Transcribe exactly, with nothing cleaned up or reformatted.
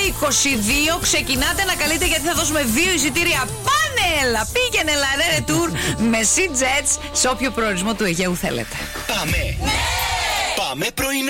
είκοσι δύο ξεκινάτε να καλείτε, γιατί θα δώσουμε δύο εισιτήρια. Πάνε, έλα, πήγαινε Λαρέρε Tour με Sea Jets σε όποιο προορισμό του Αιγαίου θέλετε. Πάμε! Ναι! Πάμε πρωινό!